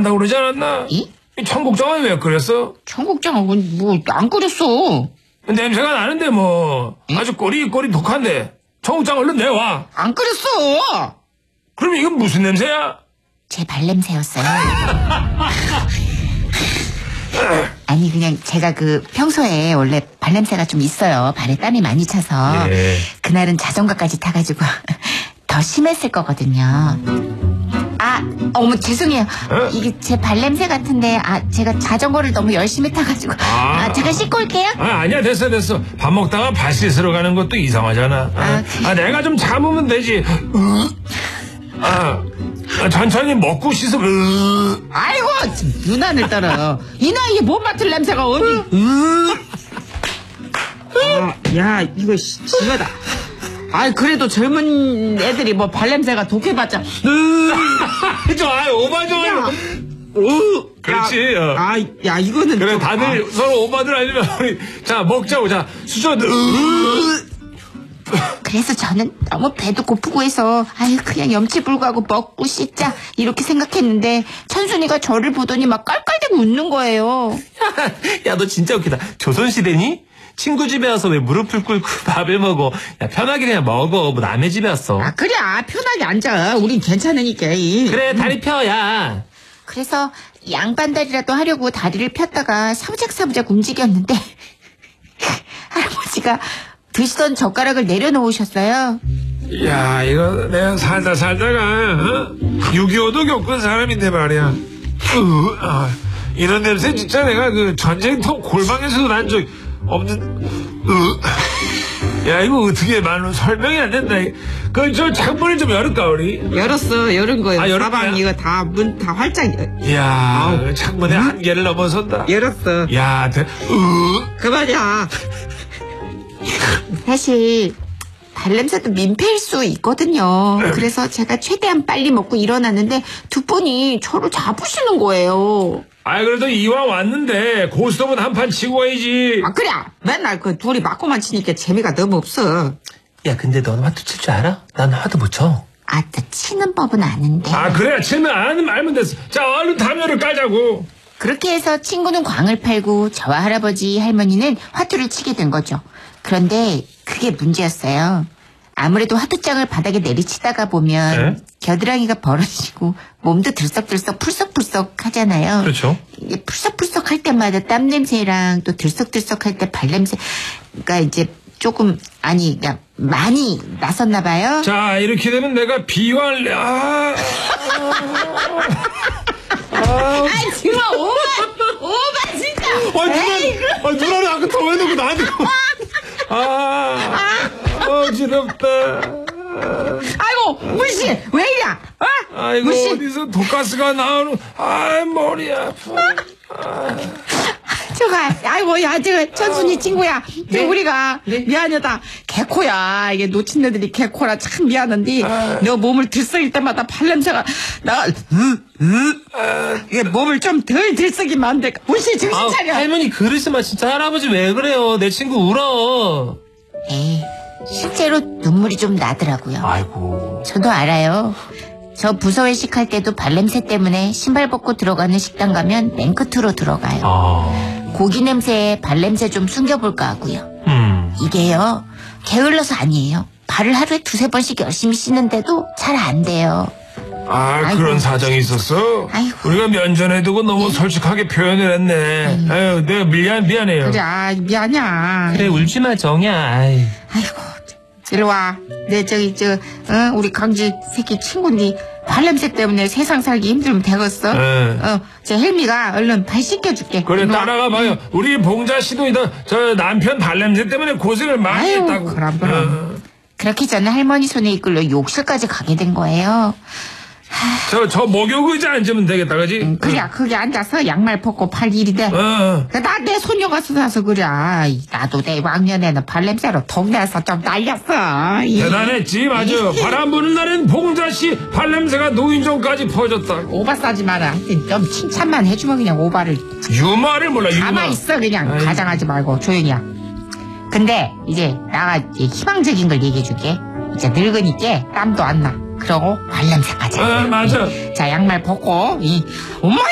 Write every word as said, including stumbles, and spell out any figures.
한다고 그러지 않았나? 이? 이 청국장은 왜 끓였어? 청국장은 뭐 안 끓였어. 냄새가 나는데 뭐 이? 아주 꼬리꼬리 독한데 청국장 얼른 내와. 안 끓였어. 그럼 이건 무슨 냄새야? 제 발냄새였어요. 아니 그냥 제가 그 평소에 원래 발냄새가 좀 있어요. 발에 땀이 많이 차서 예. 그날은 자전거까지 타가지고 더 심했을 거거든요. 아 어머 죄송해요. 어? 이게 제 발냄새 같은데 아 제가 자전거를 너무 열심히 타가지고 아. 아 제가 씻고 올게요. 아, 아니야 됐어 됐어. 밥 먹다가 발 씻으러 가는 것도 이상하잖아. 아, 아, 아, 내가 좀 참으면 되지. 아, 아, 천천히 먹고 씻어. 으. 아이고 유난을 떨어요. 이 나이에 못 맡을 냄새가 어디. 아, 야 이거 시- 심하다. 아이 그래도 젊은 애들이 뭐 발냄새가 독해봤자. 좋아, 오바 좀. 야. 오, 그렇지. 어. 아, 야 이거는 그래 좀- 다들 서로 오바들 아니면 우리 자 먹자고 자 수저. 그래서 저는 너무 배도 고프고 해서 아유 그냥 염치불구하고 먹고 씻자 이렇게 생각했는데 천순이가 저를 보더니 막 깔깔대고 웃는 거예요. 야, 너 진짜 웃기다. 조선시대니? 친구 집에 와서 왜 무릎을 꿇고 밥을 먹어? 야, 편하게 그냥 먹어. 뭐 남의 집에 왔어. 아 그래 편하게 앉아. 우린 괜찮으니까. 그래, 다리 펴, 야. 그래서 양반다리라도 하려고 다리를 폈다가 사부작사부작 움직였는데 할아버지가 드시던 젓가락을 내려놓으셨어요. 야 이거 내가 살다 살다가 어? 육이오도 겪은 사람인데 말이야. 으, 아, 이런 냄새 진짜 내가 그 전쟁터 골방에서도 난 적 없는. 으. 야 이거 어떻게 말로 설명이 안 된다. 그 저 창문을 좀 열을까 우리? 열었어 열은 거예요. 아, 열은 사방 거야? 이거 다 문 다 활짝 야 그 창문의 한계를 넘어선다. 열었어. 야, 대, 으. 그만이야. 사실 발냄새도 민폐일 수 있거든요. 그래서 제가 최대한 빨리 먹고 일어났는데 두 분이 저를 잡으시는 거예요. 아 그래도 이왕 왔는데 고스톱은 한 판 치고 가야지. 아 그래 맨날 그 둘이 맞고만 치니까 재미가 너무 없어. 야, 근데 너는 화투 칠 줄 알아? 난 화투 못 쳐. 아, 또 치는 법은 아는데. 아 그래 치면 안 알면 됐어. 자 얼른 담요를 까자고. 그렇게 해서 친구는 광을 팔고 저와 할아버지 할머니는 화투를 치게 된 거죠. 그런데 그게 문제였어요. 아무래도 화투장을 바닥에 내리치다가 보면 네? 겨드랑이가 벌어지고 몸도 들썩들썩 풀썩풀썩 하잖아요. 그렇죠. 이게 풀썩풀썩 할 때마다 땀 냄새랑 또 들썩들썩 할 때 발냄새가 이제 조금 아니 그러니까 많이 났었나 봐요. 자 이렇게 되면 내가 비환 아, 아, 아이 정말 오바 오바 진짜. 아, 에이, 누나, 아, 누나는 아까 더 해놓고 나한테. 아, 어지럽다. 아이고 물씨 왜 이래? 어? 아이고, 물씨. 어디서 독가스가 나오는, 아, 머리 아파. 저가 아이고 야 저거 천순이 친구야. 저 네? 우리가 미안하다. 개코야. 이게 놓친 애들이 개코라 참 미안한데 아. 너 몸을 들썩일 때마다 발냄새가 나. 이게 몸을 좀 덜 들썩이면 안 될까? 물씨 정신 아, 차려. 할머니 그러시마. 진짜 할아버지 왜 그래요? 내 친구 울어. 에이, 실제로 눈물이 좀 나더라고요. 아이고. 저도 알아요. 저 부서 회식할 때도 발냄새 때문에 신발 벗고 들어가는 식당 가면 맨 끝으로 들어가요. 아, 고기 냄새에 발냄새 좀 숨겨볼까 하고요. 음. 이게요, 게을러서 아니에요. 발을 하루에 두세 번씩 열심히 씻는데도 잘 안 돼요. 아, 아이고. 그런 사정이 있었어? 아이고. 우리가 면전에 두고 너무 솔직하게 표현을 했네. 아유, 내가 미안, 미안해요. 그래, 아, 미안이야. 그래, 울지마, 정이야. 아이. 아이고, 이리 와. 내 저기, 저, 어, 우리 강지 새끼 친구니 발냄새 때문에 세상 살기 힘들면 되겠어? 네. 어, 저 헬미가 얼른 발 씻겨줄게. 그래, 이리 와. 따라가 봐요. 우리 봉자 씨도 이다, 저 남편 발냄새 때문에 고생을 많이 아유, 했다고. 그럼, 그럼. 그렇게 저는 할머니 손에 이끌려 욕실까지 가게 된 거예요. 저, 저 목욕 의자 앉으면 되겠다, 그지? 음, 그래, 거기 앉아서 양말 벗고 팔 일이 돼. 어, 어. 나 내 손녀가 쓰나서 그래. 아이, 나도 내 왕년에는 발냄새로 동네에서 좀 날렸어. 이. 대단했지, 맞아. 바람 부는 날엔 봉자 씨 발냄새가 노인정까지 퍼졌다고. 오바 싸지 마라. 하여튼 좀 칭찬만 해주면 그냥 오바를. 유마를 몰라, 유마. 가만히 있어 그냥. 아이고. 가장하지 말고 조용히 해. 근데 이제 나가 이제 희망적인 걸 얘기해 줄게. 이제 늙으니까 땀도 안 나. 그러고 발냄새까지. 어, 맞아. 자 양말 벗고 이 엄마